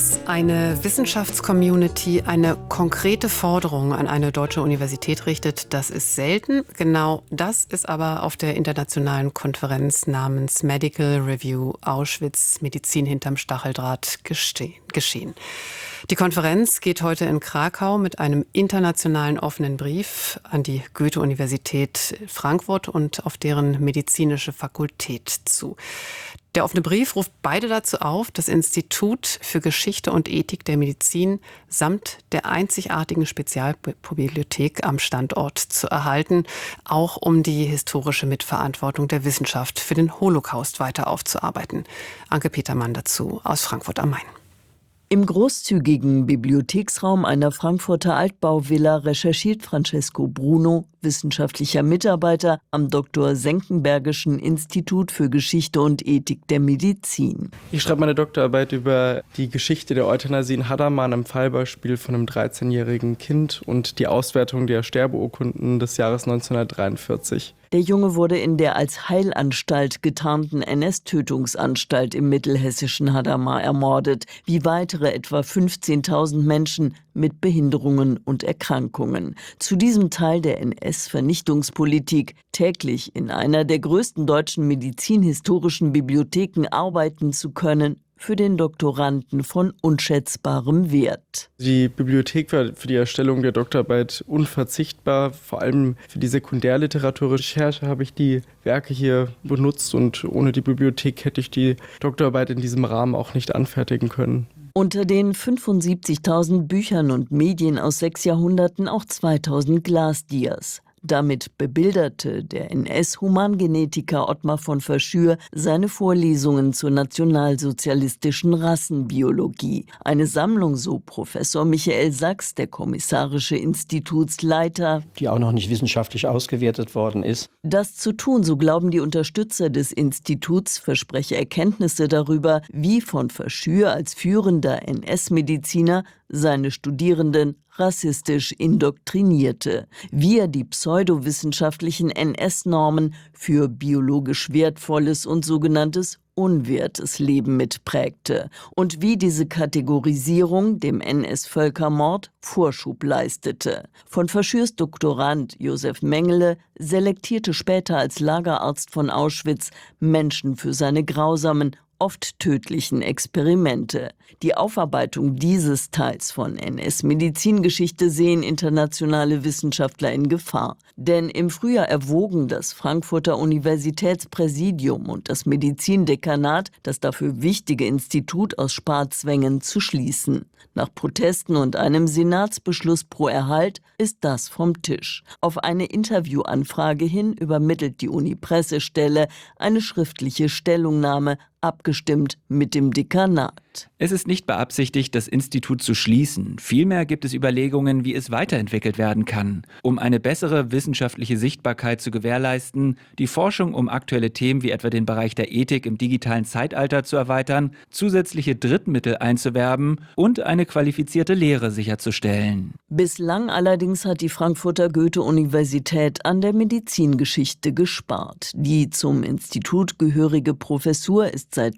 Dass eine Wissenschaftscommunity eine konkrete Forderung an eine deutsche Universität richtet, das ist selten. Genau das ist aber auf der internationalen Konferenz namens Medical Review Auschwitz Medizin hinterm Stacheldraht geschehen. Die Konferenz geht heute in Krakau mit einem internationalen offenen Brief an die Goethe-Universität Frankfurt und auf deren medizinische Fakultät zu. Der offene Brief ruft beide dazu auf, das Institut für Geschichte und Ethik der Medizin samt der einzigartigen Spezialbibliothek am Standort zu erhalten, auch um die historische Mitverantwortung der Wissenschaft für den Holocaust weiter aufzuarbeiten. Anke Petermann dazu aus Frankfurt am Main. Im großzügigen Bibliotheksraum einer Frankfurter Altbauvilla recherchiert Francesco Bruno, wissenschaftlicher Mitarbeiter am Dr. Senckenbergischen Institut für Geschichte und Ethik der Medizin. Ich schreibe meine Doktorarbeit über die Geschichte der Euthanasie in Hadamar, einem Fallbeispiel von einem 13-jährigen Kind und die Auswertung der Sterbeurkunden des Jahres 1943. Der Junge wurde in der als Heilanstalt getarnten NS-Tötungsanstalt im mittelhessischen Hadamar ermordet, wie weitere etwa 15.000 Menschen mit Behinderungen und Erkrankungen. Zu diesem Teil der NS-Vernichtungspolitik, täglich in einer der größten deutschen medizinhistorischen Bibliotheken arbeiten zu können, für den Doktoranden von unschätzbarem Wert. Die Bibliothek war für die Erstellung der Doktorarbeit unverzichtbar. Vor allem für die Sekundärliteraturrecherche habe ich die Werke hier benutzt und ohne die Bibliothek hätte ich die Doktorarbeit in diesem Rahmen auch nicht anfertigen können. Unter den 75.000 Büchern und Medien aus 6 Jahrhunderten auch 2.000 Glasdias. Damit bebilderte der NS-Humangenetiker Ottmar von Verschür seine Vorlesungen zur nationalsozialistischen Rassenbiologie. Eine Sammlung, so Professor Michael Sachs, der kommissarische Institutsleiter, die auch noch nicht wissenschaftlich ausgewertet worden ist. Das zu tun, so glauben die Unterstützer des Instituts, verspreche Erkenntnisse darüber, wie von Verschür als führender NS-Mediziner seine Studierenden rassistisch indoktrinierte, wie er die pseudowissenschaftlichen NS-Normen für biologisch wertvolles und sogenanntes unwertes Leben mitprägte und wie diese Kategorisierung dem NS-Völkermord Vorschub leistete. Von Verschürs Doktorand Josef Mengele selektierte später als Lagerarzt von Auschwitz Menschen für seine grausamen, oft tödlichen Experimente. Die Aufarbeitung dieses Teils von NS-Medizingeschichte sehen internationale Wissenschaftler in Gefahr. Denn im Frühjahr erwogen das Frankfurter Universitätspräsidium und das Medizindekanat, das dafür wichtige Institut aus Sparzwängen zu schließen. Nach Protesten und einem Senatsbeschluss pro Erhalt ist das vom Tisch. Auf eine Interviewanfrage hin übermittelt die Uni-Pressestelle eine schriftliche Stellungnahme, abgestimmt mit dem Dekanat. Es ist nicht beabsichtigt, das Institut zu schließen. Vielmehr gibt es Überlegungen, wie es weiterentwickelt werden kann, um eine bessere wissenschaftliche Sichtbarkeit zu gewährleisten, die Forschung um aktuelle Themen wie etwa den Bereich der Ethik im digitalen Zeitalter zu erweitern, zusätzliche Drittmittel einzuwerben und eine qualifizierte Lehre sicherzustellen. Bislang allerdings hat die Frankfurter Goethe-Universität an der Medizingeschichte gespart. Die zum Institut gehörige Professur ist seit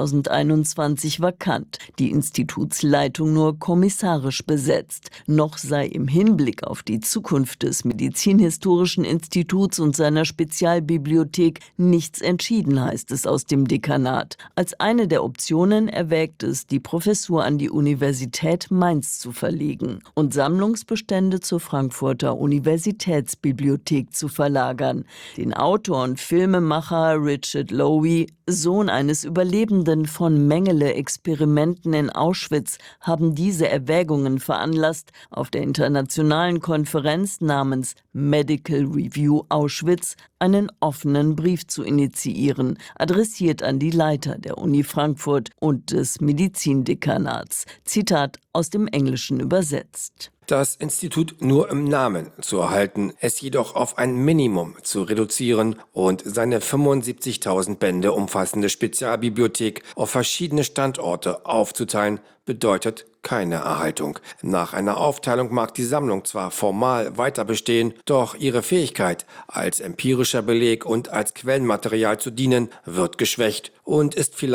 2021 vakant, die Institutsleitung nur kommissarisch besetzt. Noch sei im Hinblick auf die Zukunft des Medizinhistorischen Instituts und seiner Spezialbibliothek nichts entschieden, heißt es aus dem Dekanat. Als eine der Optionen erwägt es, die Professur an die Universität Mainz zu verlegen und Sammlungsbestände zur Frankfurter Universitätsbibliothek zu verlagern. Den Autor und Filmemacher Richard Lowy, Sohn eines Überlebenden von Mengele-Experimenten in Auschwitz, haben diese Erwägungen veranlasst, auf der internationalen Konferenz namens Medical Review Auschwitz einen offenen Brief zu initiieren, adressiert an die Leiter der Uni Frankfurt und des Medizindekanats. Zitat aus dem Englischen übersetzt. Das Institut nur im Namen zu erhalten, es jedoch auf ein Minimum zu reduzieren und seine 75.000 Bände umfassende Spezialbibliothek auf verschiedene Standorte aufzuteilen, bedeutet keine Erhaltung. Nach einer Aufteilung mag die Sammlung zwar formal weiter bestehen, doch ihre Fähigkeit, als empirischer Beleg und als Quellenmaterial zu dienen, wird geschwächt und ist vielleicht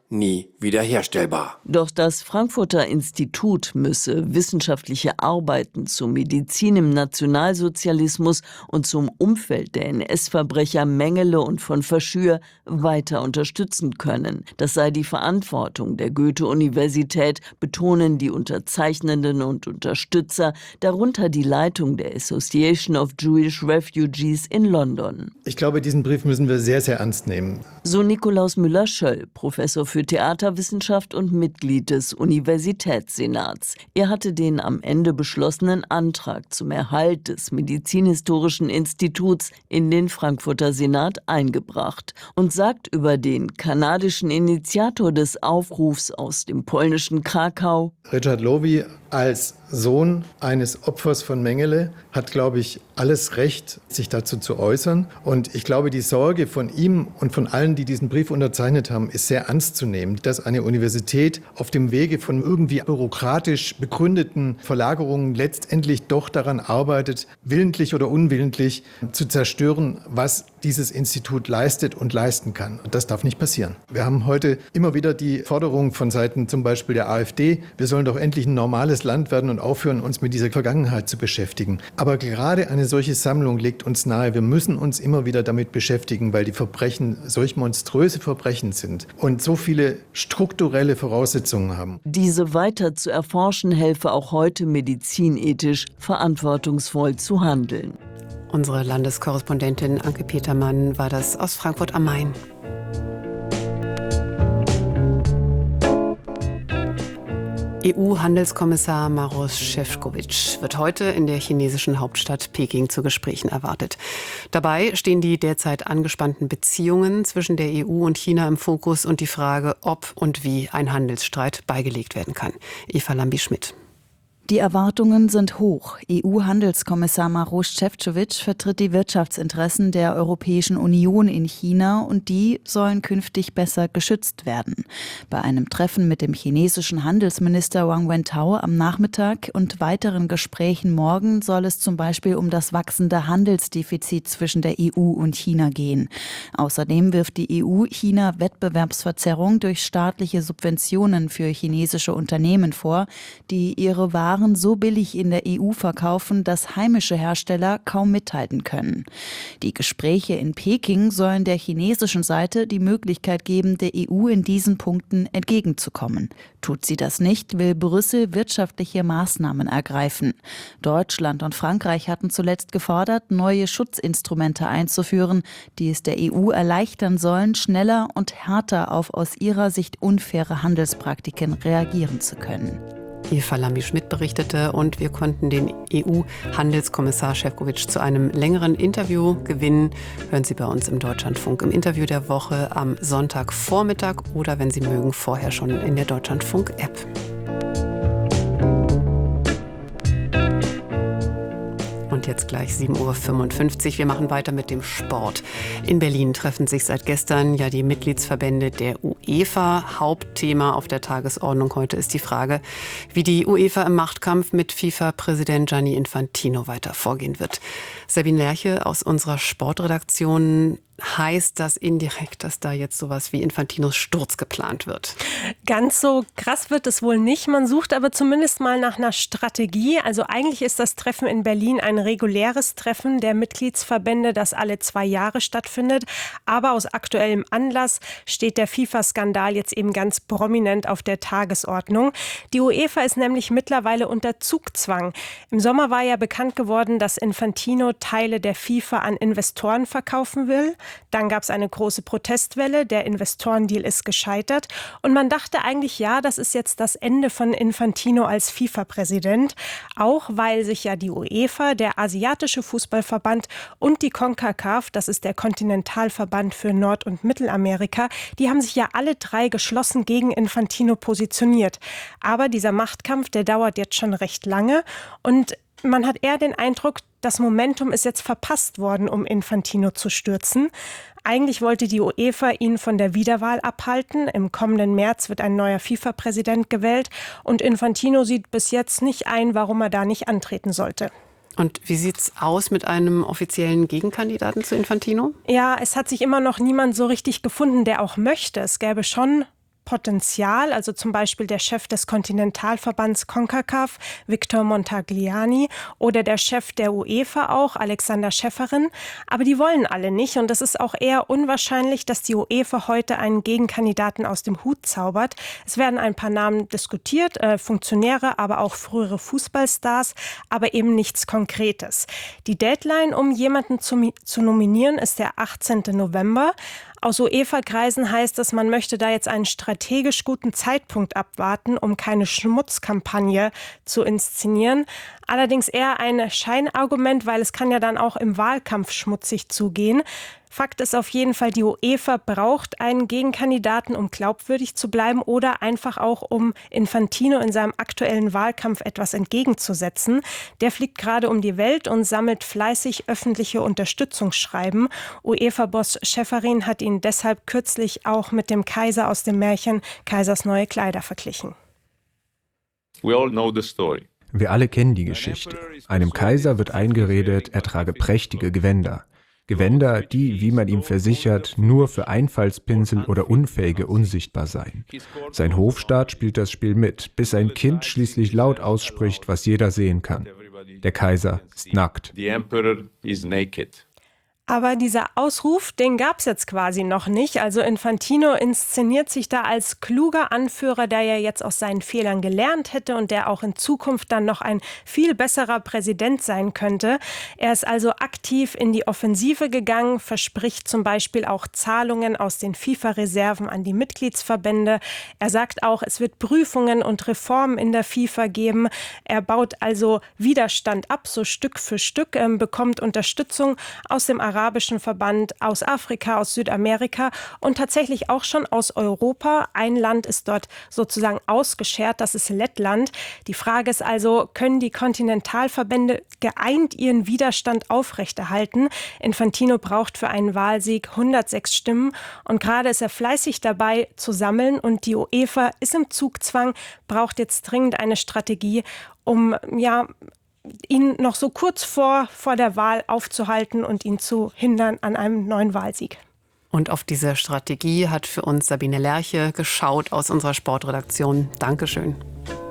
nie wiederherstellbar. Doch das Frankfurter Institut müsse wissenschaftliche Arbeiten zur Medizin im Nationalsozialismus und zum Umfeld der NS-Verbrecher Mengele und von Verschür weiter unterstützen können. Das sei die Verantwortung der Goethe-Universität, betonen die Unterzeichnenden und Unterstützer, darunter die Leitung der Association of Jewish Refugees in London. Ich glaube, diesen Brief müssen wir sehr, sehr ernst nehmen. So Nikolaus Müller-Schöll, Professor für Theaterwissenschaft und Mitglied des Universitätssenats. Er hatte den am Ende beschlossenen Antrag zum Erhalt des Medizinhistorischen Instituts in den Frankfurter Senat eingebracht und sagt über den kanadischen Initiator des Aufrufs aus dem polnischen Krakau: Richard Lowy als Sohn eines Opfers von Mengele hat, glaube ich, alles Recht, sich dazu zu äußern. Und ich glaube, die Sorge von ihm und von allen, die diesen Brief unterzeichnet haben, ist sehr ernst zu nehmen, dass eine Universität auf dem Wege von irgendwie bürokratisch begründeten Verlagerungen letztendlich doch daran arbeitet, willentlich oder unwillentlich zu zerstören, was dieses Institut leistet und leisten kann. Und das darf nicht passieren. Wir haben heute immer wieder die Forderung von Seiten zum Beispiel der AfD, wir sollen doch endlich ein normales Land werden und aufhören, uns mit dieser Vergangenheit zu beschäftigen. Aber gerade eine solche Sammlung legt uns nahe, wir müssen uns immer wieder damit beschäftigen, weil die Verbrechen solch monströse Verbrechen sind und so viele strukturelle Voraussetzungen haben. Diese weiter zu erforschen, helfe auch heute medizinethisch verantwortungsvoll zu handeln. Unsere Landeskorrespondentin Anke Petermann war das aus Frankfurt am Main. EU-Handelskommissar Maroš Šefčovič wird heute in der chinesischen Hauptstadt Peking zu Gesprächen erwartet. Dabei stehen die derzeit angespannten Beziehungen zwischen der EU und China im Fokus und die Frage, ob und wie ein Handelsstreit beigelegt werden kann. Eva Lambi-Schmidt. Die Erwartungen sind hoch. EU-Handelskommissar Maroš Šefčovič vertritt die Wirtschaftsinteressen der Europäischen Union in China und die sollen künftig besser geschützt werden. Bei einem Treffen mit dem chinesischen Handelsminister Wang Wentao am Nachmittag und weiteren Gesprächen morgen soll es zum Beispiel um das wachsende Handelsdefizit zwischen der EU und China gehen. Außerdem wirft die EU China Wettbewerbsverzerrung durch staatliche Subventionen für chinesische Unternehmen vor, die ihre Waren so billig in der EU verkaufen, dass heimische Hersteller kaum mithalten können. Die Gespräche in Peking sollen der chinesischen Seite die Möglichkeit geben, der EU in diesen Punkten entgegenzukommen. Tut sie das nicht, will Brüssel wirtschaftliche Maßnahmen ergreifen. Deutschland und Frankreich hatten zuletzt gefordert, neue Schutzinstrumente einzuführen, die es der EU erleichtern sollen, schneller und härter auf aus ihrer Sicht unfaire Handelspraktiken reagieren zu können. Eva Lambi-Schmidt berichtete und wir konnten den EU-Handelskommissar Šefčovič zu einem längeren Interview gewinnen. Hören Sie bei uns im Deutschlandfunk im Interview der Woche am Sonntagvormittag oder wenn Sie mögen, vorher schon in der Deutschlandfunk-App. Und jetzt gleich 7:55 Uhr. Wir machen weiter mit dem Sport. In Berlin treffen sich seit gestern ja die Mitgliedsverbände der UEFA. Hauptthema auf der Tagesordnung heute ist die Frage, wie die UEFA im Machtkampf mit FIFA-Präsident Gianni Infantino weiter vorgehen wird. Sabine Lerche aus unserer Sportredaktion. Heißt das indirekt, dass da jetzt sowas wie Infantinos Sturz geplant wird? Ganz so krass wird es wohl nicht. Man sucht aber zumindest mal nach einer Strategie. Also eigentlich ist das Treffen in Berlin ein reguläres Treffen der Mitgliedsverbände, das alle 2 Jahre stattfindet. Aber aus aktuellem Anlass steht der FIFA-Skandal jetzt eben ganz prominent auf der Tagesordnung. Die UEFA ist nämlich mittlerweile unter Zugzwang. Im Sommer war ja bekannt geworden, dass Infantino Teile der FIFA an Investoren verkaufen will. Dann gab es eine große Protestwelle, der Investorendeal ist gescheitert und man dachte eigentlich, ja, das ist jetzt das Ende von Infantino als FIFA-Präsident, auch weil sich ja die UEFA, der asiatische Fußballverband und die CONCACAF, das ist der Kontinentalverband für Nord- und Mittelamerika, die haben sich ja alle 3 geschlossen gegen Infantino positioniert. Aber dieser Machtkampf, der dauert jetzt schon recht lange und man hat eher den Eindruck, das Momentum ist jetzt verpasst worden, um Infantino zu stürzen. Eigentlich wollte die UEFA ihn von der Wiederwahl abhalten. Im kommenden März wird ein neuer FIFA-Präsident gewählt. Und Infantino sieht bis jetzt nicht ein, warum er da nicht antreten sollte. Und wie sieht's aus mit einem offiziellen Gegenkandidaten zu Infantino? Ja, es hat sich immer noch niemand so richtig gefunden, der auch möchte. Es gäbe schon Potenzial, also zum Beispiel der Chef des Kontinentalverbands CONCACAF, Victor Montagliani, oder der Chef der UEFA auch, Alexander Schäferin. Aber die wollen alle nicht und es ist auch eher unwahrscheinlich, dass die UEFA heute einen Gegenkandidaten aus dem Hut zaubert. Es werden ein paar Namen diskutiert, Funktionäre, aber auch frühere Fußballstars, aber eben nichts Konkretes. Die Deadline, um jemanden zu nominieren, ist der 18. November. Aus UEFA-Kreisen heißt es, man möchte da jetzt einen strategisch guten Zeitpunkt abwarten, um keine Schmutzkampagne zu inszenieren. Allerdings eher ein Scheinargument, weil es kann ja dann auch im Wahlkampf schmutzig zugehen. Fakt ist auf jeden Fall, die UEFA braucht einen Gegenkandidaten, um glaubwürdig zu bleiben oder einfach auch, um Infantino in seinem aktuellen Wahlkampf etwas entgegenzusetzen. Der fliegt gerade um die Welt und sammelt fleißig öffentliche Unterstützungsschreiben. UEFA-Boss Schäferin hat ihn deshalb kürzlich auch mit dem Kaiser aus dem Märchen Kaisers neue Kleider verglichen. We all know the story. Wir alle kennen die Geschichte. Einem Kaiser wird eingeredet, er trage prächtige Gewänder. Gewänder, die, wie man ihm versichert, nur für Einfallspinsel oder Unfähige unsichtbar seien. Sein Hofstaat spielt das Spiel mit, bis ein Kind schließlich laut ausspricht, was jeder sehen kann. Der Kaiser ist nackt. The emperor is naked. Aber dieser Ausruf, den gab es jetzt quasi noch nicht. Also Infantino inszeniert sich da als kluger Anführer, der ja jetzt aus seinen Fehlern gelernt hätte und der auch in Zukunft dann noch ein viel besserer Präsident sein könnte. Er ist also aktiv in die Offensive gegangen, verspricht zum Beispiel auch Zahlungen aus den FIFA-Reserven an die Mitgliedsverbände. Er sagt auch, es wird Prüfungen und Reformen in der FIFA geben. Er baut also Widerstand ab, so Stück für Stück, bekommt Unterstützung aus dem arabischen Verband, aus Afrika, aus Südamerika und tatsächlich auch schon aus Europa. Ein Land ist dort sozusagen ausgeschert, das ist Lettland. Die Frage ist also, können die Kontinentalverbände geeint ihren Widerstand aufrechterhalten? Infantino braucht für einen Wahlsieg 106 Stimmen und gerade ist er fleißig dabei zu sammeln und die UEFA ist im Zugzwang, braucht jetzt dringend eine Strategie, um ihn noch so kurz vor der Wahl aufzuhalten und ihn zu hindern an einem neuen Wahlsieg. Und auf diese Strategie hat für uns Sabine Lerche geschaut aus unserer Sportredaktion. Dankeschön.